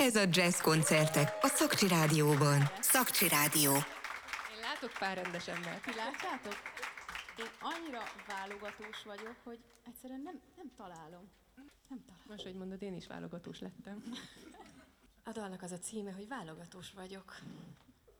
Ez a Jazz Koncertek a Szakcsi Rádióban. Szakcsi Rádió. Én látok pár rendes embert. Ti látjátok? Én annyira válogatós vagyok, hogy egyszerűen nem találom. Most, hogy mondod, én is válogatós lettem. A dalnak az a címe, hogy válogatós vagyok.